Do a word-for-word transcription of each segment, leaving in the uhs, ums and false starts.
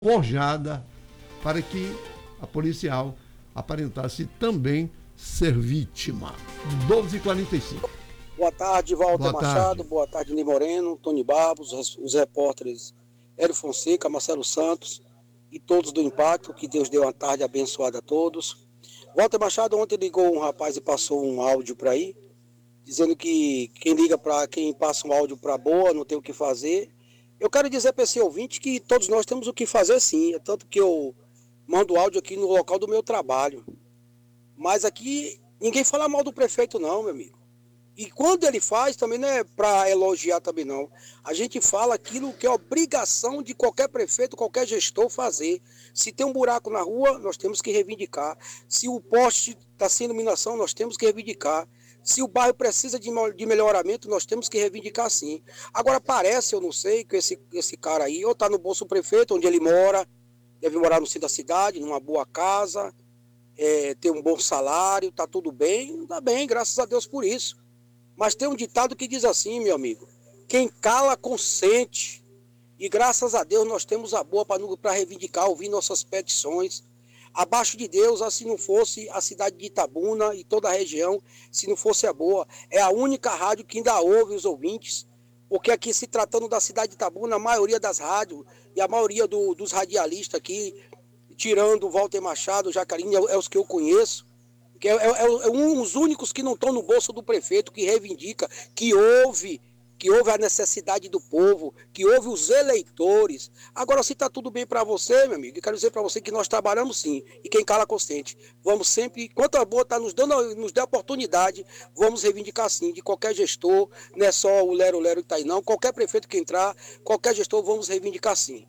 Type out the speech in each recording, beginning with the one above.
forjada para que a policial aparentasse também ser vítima. doze e quarenta e cinco. Boa tarde, Walter Boa Machado. Tarde. Boa tarde, Ney Moreno, Tony Barbos, os repórteres Hélio Fonseca, Marcelo Santos e todos do Impacto. Que Deus dê uma tarde abençoada a todos. Walter Machado, ontem ligou um rapaz e passou um áudio para aí, dizendo que quem liga para quem passa um áudio para boa não tem o que fazer. Eu quero dizer para esse ouvinte que todos nós temos o que fazer sim, é tanto que eu mando áudio aqui no local do meu trabalho. Mas aqui ninguém fala mal do prefeito não, meu amigo. E quando ele faz, também não é para elogiar também não. A gente fala aquilo que é obrigação de qualquer prefeito, qualquer gestor fazer. Se tem um buraco na rua, nós temos que reivindicar. Se o poste está sem iluminação, nós temos que reivindicar. Se o bairro precisa de, de melhoramento, nós temos que reivindicar sim. Agora parece, eu não sei, que esse, esse cara aí, ou está no bolso do prefeito, onde ele mora, deve morar no centro da cidade, numa boa casa, é, ter um bom salário, está tudo bem, está bem, graças a Deus por isso. Mas tem um ditado que diz assim, meu amigo, quem cala consente. E graças a Deus nós temos a boa para reivindicar, ouvir nossas petições. Abaixo de Deus, se não fosse a cidade de Itabuna e toda a região, se não fosse a boa, é a única rádio que ainda ouve os ouvintes, porque aqui se tratando da cidade de Itabuna, a maioria das rádios e a maioria do, dos radialistas aqui, tirando o Walter Machado, o Jacarini, é, é os que eu conheço, que é, é, é um dos únicos que não estão no bolso do prefeito, que reivindica, que ouve, que ouve a necessidade do povo, que ouve os eleitores. Agora, se está tudo bem para você, meu amigo, eu quero dizer para você que nós trabalhamos sim, e quem cala consente. Vamos sempre, enquanto a boa está nos dando, nos dando oportunidade, vamos reivindicar sim, de qualquer gestor, não é só o Lero Lero que está aí não, qualquer prefeito que entrar, qualquer gestor, vamos reivindicar sim.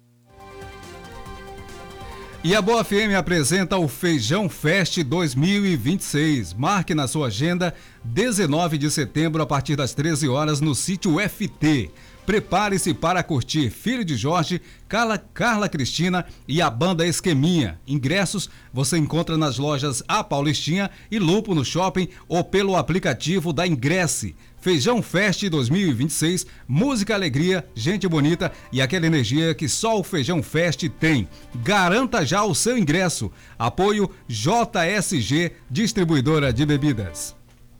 E a Boa F M apresenta o Feijão Fest dois mil e vinte e seis. Marque na sua agenda dezenove de setembro a partir das treze horas no sítio F T. Prepare-se para curtir Filho de Jorge, Carla, Carla Cristina e a banda Esqueminha. Ingressos você encontra nas lojas A Paulistinha e Lupo no Shopping ou pelo aplicativo da Ingresse. Feijão Fest dois mil e vinte e seis, música, alegria, gente bonita e aquela energia que só o Feijão Fest tem. Garanta já o seu ingresso. Apoio J S G, distribuidora de bebidas.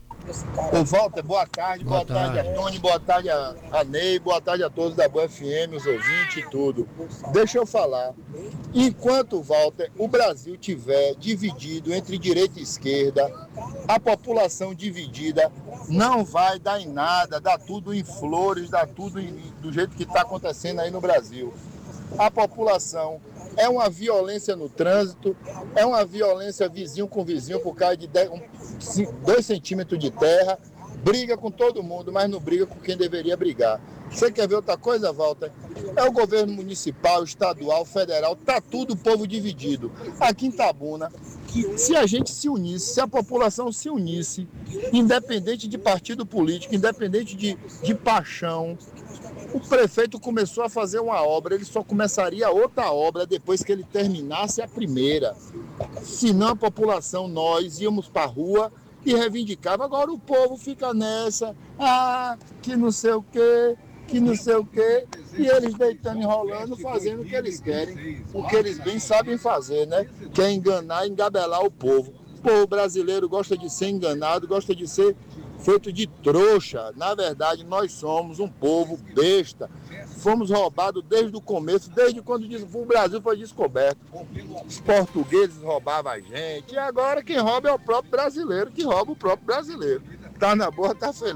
Ô Walter, boa tarde, boa, boa tarde, tarde a Tony, boa tarde a, a Ney, boa tarde a todos da Boa F M, os ouvintes e tudo. Deixa eu falar, enquanto, Walter, o Brasil tiver dividido entre direita e esquerda, a população dividida não vai dar em nada, dá tudo em flores, dá tudo em, do jeito que está acontecendo aí no Brasil. A população é uma violência no trânsito, é uma violência vizinho com vizinho por causa de dois centímetros de terra, briga com todo mundo, mas não briga com quem deveria brigar. Você quer ver outra coisa, Walter? É o governo municipal, estadual, federal, tá tudo o povo dividido. Aqui em Itabuna, se a gente se unisse, se a população se unisse, independente de partido político, independente de, de paixão, o prefeito começou a fazer uma obra, ele só começaria outra obra depois que ele terminasse a primeira. Senão a população, nós íamos para a rua e reivindicava. Agora o povo fica nessa, ah, que não sei o quê, que não sei o quê, e eles deitando, enrolando, fazendo o que eles querem, o que eles bem sabem fazer, né? Que é enganar, engabelar o povo. O povo brasileiro gosta de ser enganado, gosta de ser feito de trouxa. Na verdade, nós somos um povo besta. Fomos roubados desde o começo, desde quando o Brasil foi descoberto. Os portugueses roubavam a gente, e agora quem rouba é o próprio brasileiro, que rouba o próprio brasileiro. Tá na boa, tá feliz.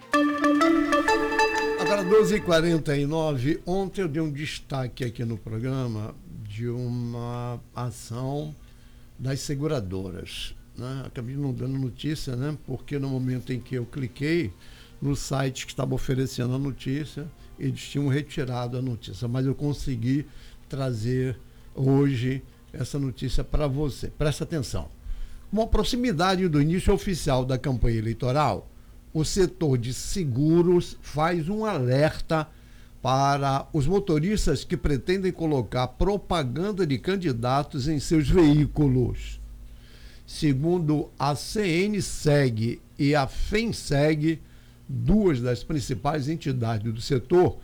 Agora, doze e quarenta e nove, ontem eu dei um destaque aqui no programa de uma ação das seguradoras. Né? Acabei não dando notícia, né? Porque no momento em que eu cliquei no site que estava oferecendo a notícia, eles tinham retirado a notícia, mas eu consegui trazer hoje essa notícia para você. Presta atenção. Com a proximidade do início oficial da campanha eleitoral, o setor de seguros faz um alerta para os motoristas que pretendem colocar propaganda de candidatos em seus veículos. Segundo a C N SEG e a FENSEG, duas das principais entidades do setor,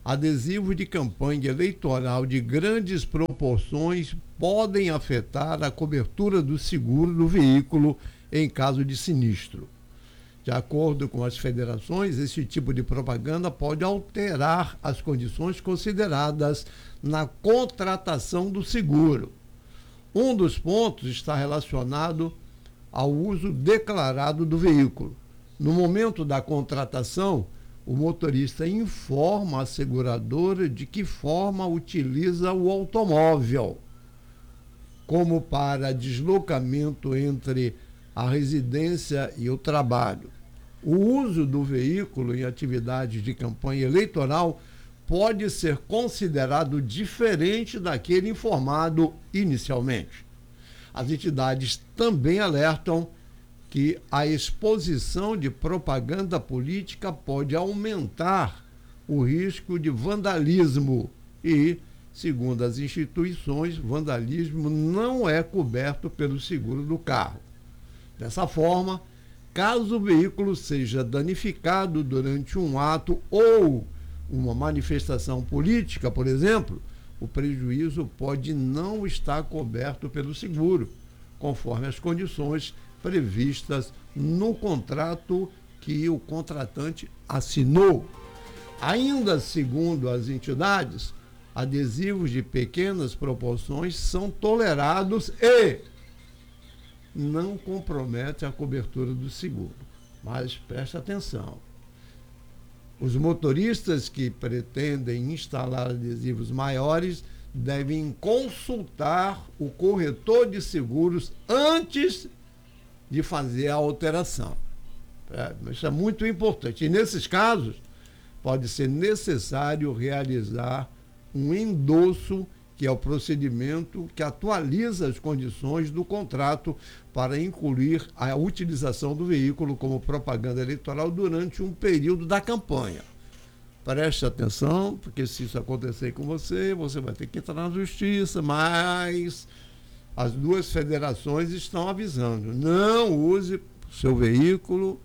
adesivos de campanha eleitoral de grandes proporções podem afetar a cobertura do seguro do veículo em caso de sinistro. De acordo com as federações, esse tipo de propaganda pode alterar as condições consideradas na contratação do seguro. Um dos pontos está relacionado ao uso declarado do veículo. No momento da contratação, o motorista informa a seguradora de que forma utiliza o automóvel, como para deslocamento entre a residência e o trabalho. O uso do veículo em atividades de campanha eleitoral pode ser considerado diferente daquele informado inicialmente. As entidades também alertam que a exposição de propaganda política pode aumentar o risco de vandalismo e, segundo as instituições, vandalismo não é coberto pelo seguro do carro. Dessa forma, caso o veículo seja danificado durante um ato ou uma manifestação política, por exemplo, o prejuízo pode não estar coberto pelo seguro, conforme as condições previstas no contrato que o contratante assinou. Ainda segundo as entidades, adesivos de pequenas proporções são tolerados e não comprometem a cobertura do seguro. Mas preste atenção. Os motoristas que pretendem instalar adesivos maiores devem consultar o corretor de seguros antes de fazer a alteração. É, isso é muito importante. E nesses casos, pode ser necessário realizar um endosso, que é o procedimento que atualiza as condições do contrato para incluir a utilização do veículo como propaganda eleitoral durante um período da campanha. Preste atenção, porque se isso acontecer com você, você vai ter que entrar na justiça, mas as duas federações estão avisando, não use seu veículo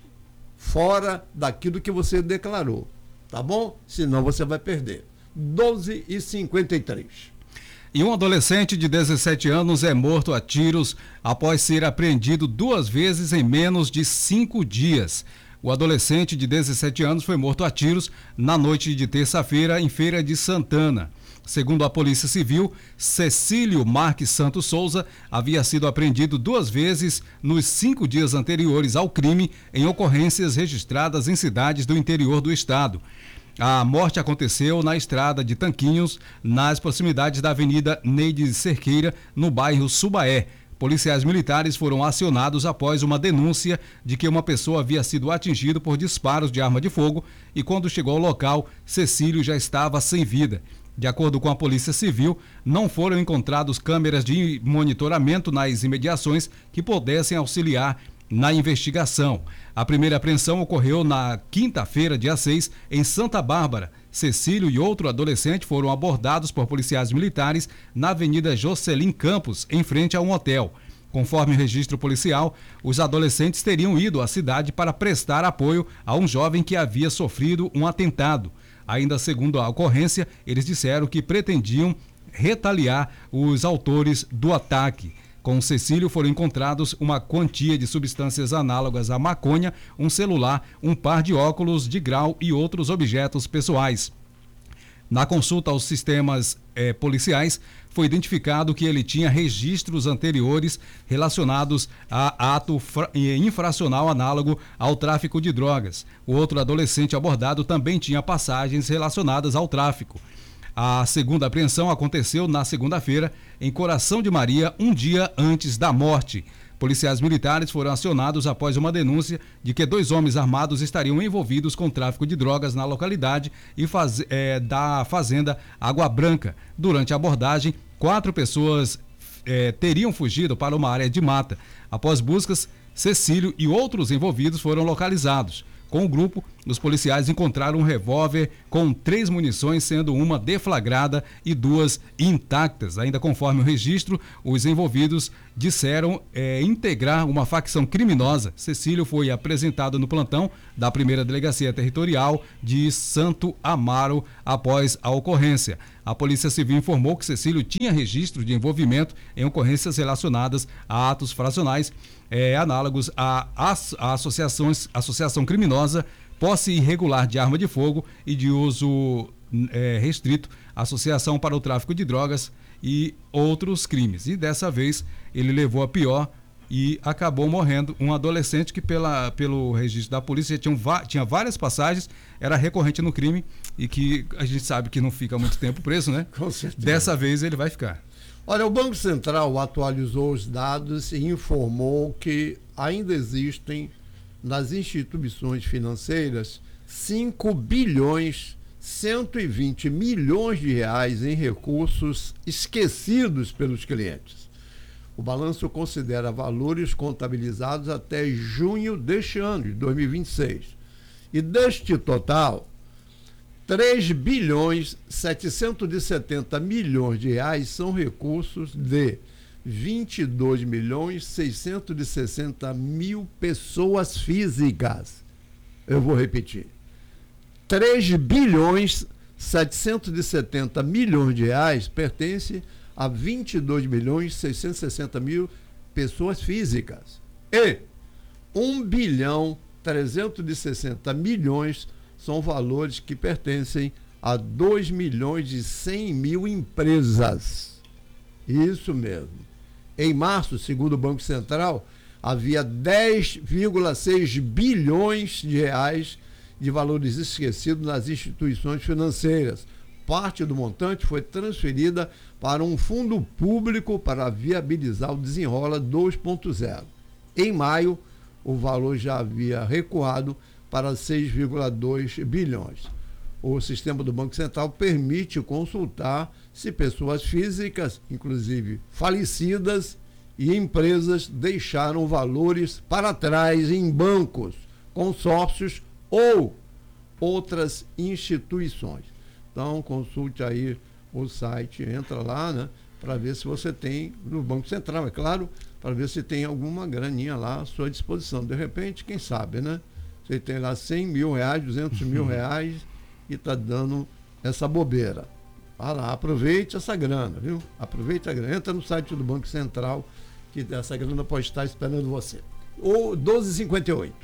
fora daquilo que você declarou, tá bom? Senão você vai perder. doze e cinquenta e três. E um adolescente de dezessete anos é morto a tiros após ser apreendido duas vezes em menos de cinco dias. O adolescente de dezessete anos foi morto a tiros na noite de terça-feira em Feira de Santana. Segundo a Polícia Civil, Cecílio Marques Santos Souza havia sido apreendido duas vezes nos cinco dias anteriores ao crime em ocorrências registradas em cidades do interior do estado. A morte aconteceu na estrada de Tanquinhos, nas proximidades da Avenida Neide Cerqueira, no bairro Subaé. Policiais militares foram acionados após uma denúncia de que uma pessoa havia sido atingida por disparos de arma de fogo e, quando chegou ao local, Cecílio já estava sem vida. De acordo com a Polícia Civil, não foram encontrados câmeras de monitoramento nas imediações que pudessem auxiliar na investigação. A primeira apreensão ocorreu na quinta-feira, dia seis, em Santa Bárbara. Cecílio e outro adolescente foram abordados por policiais militares na Avenida Jocelyn Campos, em frente a um hotel. Conforme o registro policial, os adolescentes teriam ido à cidade para prestar apoio a um jovem que havia sofrido um atentado. Ainda segundo a ocorrência, eles disseram que pretendiam retaliar os autores do ataque. Com Cecílio foram encontrados uma quantia de substâncias análogas à maconha, um celular, um par de óculos de grau e outros objetos pessoais. Na consulta aos sistemas eh, policiais, foi identificado que ele tinha registros anteriores relacionados a ato infracional análogo ao tráfico de drogas. O outro adolescente abordado também tinha passagens relacionadas ao tráfico. A segunda apreensão aconteceu na segunda-feira, em Coração de Maria, um dia antes da morte. Policiais militares foram acionados após uma denúncia de que dois homens armados estariam envolvidos com tráfico de drogas na localidade e faz, é, da fazenda Água Branca. Durante a abordagem, quatro pessoas é, teriam fugido para uma área de mata. Após buscas, Cecílio e outros envolvidos foram localizados. Com o grupo, os policiais encontraram um revólver com três munições, sendo uma deflagrada e duas intactas. Ainda conforme o registro, os envolvidos disseram é, integrar uma facção criminosa. Cecílio foi apresentado no plantão da primeira Delegacia Territorial de Santo Amaro após a ocorrência. A Polícia Civil informou que Cecílio tinha registro de envolvimento em ocorrências relacionadas a atos fracionais é, análogos a, a, a associações, associação criminosa, posse irregular de arma de fogo e de uso é, restrito, associação para o tráfico de drogas e outros crimes. E dessa vez ele levou a pior e acabou morrendo. Um adolescente que pela, pelo registro da polícia tinha, tinha várias passagens, era recorrente no crime e que a gente sabe que não fica muito tempo preso, né? Com certeza. Dessa vez ele vai ficar. Olha, o Banco Central atualizou os dados e informou que ainda existem nas instituições financeiras cinco bilhões cento e vinte milhões de reais em recursos esquecidos pelos clientes. O balanço considera valores contabilizados até junho deste ano, de dois mil e vinte e seis. E deste total, três bilhões setecentos e setenta milhões de reais são recursos de vinte e dois milhões seiscentos e sessenta mil pessoas físicas. Eu vou repetir. três bilhões setecentos e setenta milhões de reais pertence a vinte e dois milhões seiscentos e sessenta mil pessoas físicas. E um bilhão trezentos e sessenta milhões são valores que pertencem a dois milhões e cem mil empresas. Isso mesmo. Em março, segundo o Banco Central, havia dez vírgula seis bilhões de reais de valores esquecidos nas instituições financeiras. Parte do montante foi transferida para um fundo público para viabilizar o Desenrola dois ponto zero. Em maio, o valor já havia recuado para seis vírgula dois bilhões. O sistema do Banco Central permite consultar se pessoas físicas, inclusive falecidas, e empresas deixaram valores para trás em bancos, consórcios ou outras instituições. Então, consulte aí o site, entra lá, né, para ver se você tem, no Banco Central, é claro, para ver se tem alguma graninha lá à sua disposição. De repente, quem sabe, né? Você tem lá cem mil reais, duzentos mil reais e está dando essa bobeira. Vai lá, aproveite essa grana, viu? Aproveite a grana. Entra no site do Banco Central, que essa grana pode estar esperando você. O doze e cinquenta e oito.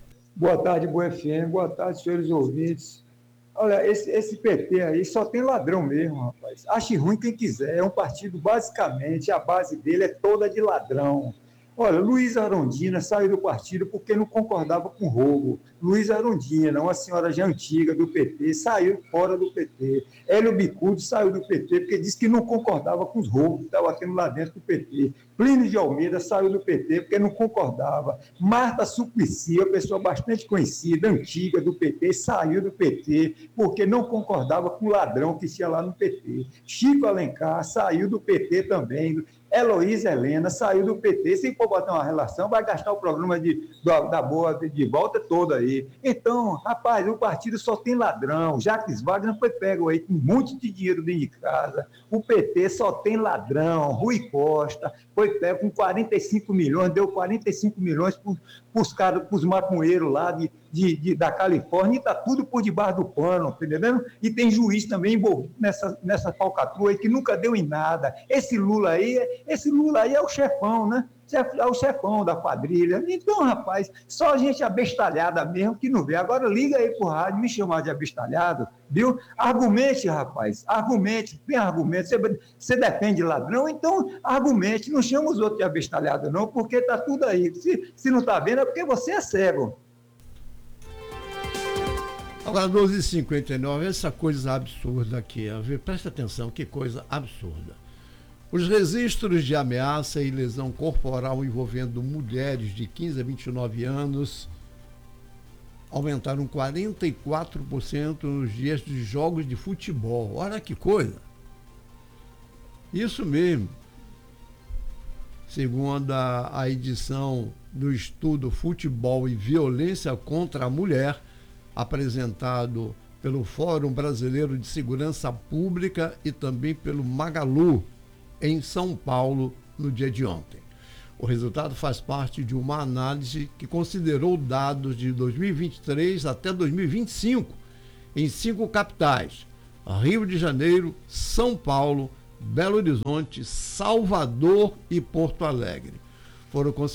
Boa tarde, Boa F M. Boa tarde, senhores ouvintes. Olha, esse, esse P T aí só tem ladrão mesmo, rapaz. Ache ruim quem quiser. É um partido, basicamente, a base dele é toda de ladrão. Olha, Luiz Arondina saiu do partido porque não concordava com roubo. Luiz Arondina, uma senhora já antiga do P T, saiu fora do P T. Hélio Bicudo saiu do P T porque disse que não concordava com os roubos que estavam tendo lá dentro do P T. Plínio de Almeida saiu do P T porque não concordava. Marta Suplicy, uma pessoa bastante conhecida, antiga do P T, saiu do P T porque não concordava com o ladrão que tinha lá no P T. Chico Alencar saiu do P T também. Heloísa Helena saiu do P T. Se for botar uma relação, vai gastar o programa de, da, da boa de, de volta todo aí. Então, rapaz, o partido só tem ladrão. Jacques Wagner foi pego aí com um monte de dinheiro dentro de casa. O P T só tem ladrão. Rui Costa foi pego com quarenta e cinco milhões, deu quarenta e cinco milhões para os caras, para os maconheiros lá de, de, de, da Califórnia, e está tudo por debaixo do pano, tá entendendo? E tem juiz também envolvido nessa, nessa falcatrua aí que nunca deu em nada. Esse Lula aí, esse Lula aí é o chefão, né? É o chefão da quadrilha. Então, rapaz, só gente abestalhada mesmo que não vê. Agora liga aí pro rádio, me chamar de abestalhado, viu? Argumente, rapaz, argumente, tem argumento. Você, você defende ladrão, então argumente, não chama os outros de abestalhado não, porque tá tudo aí. Se, se não tá vendo é porque você é cego. Agora, doze e cinquenta e nove, essa coisa absurda aqui, presta atenção, que coisa absurda. Os registros de ameaça e lesão corporal envolvendo mulheres de quinze a vinte e nove anos aumentaram quarenta e quatro por cento nos dias de jogos de futebol. Olha que coisa! Isso mesmo. Segundo a, a edição do estudo Futebol e Violência contra a Mulher, apresentado pelo Fórum Brasileiro de Segurança Pública e também pelo Magalu, em São Paulo, no dia de ontem. O resultado faz parte de uma análise que considerou dados de dois mil e vinte e três até dois mil e vinte e cinco em cinco capitais: Rio de Janeiro, São Paulo, Belo Horizonte, Salvador e Porto Alegre. Foram considerados